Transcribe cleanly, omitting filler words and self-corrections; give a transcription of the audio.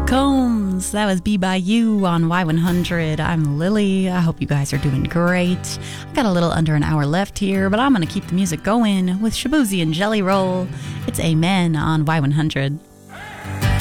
Combs. That was Be By You on Y100. I'm Lily. I hope you guys are doing great. I got a little under an hour left here, but I'm going to keep the music going with Shaboozey and Jelly Roll. It's Amen on Y100.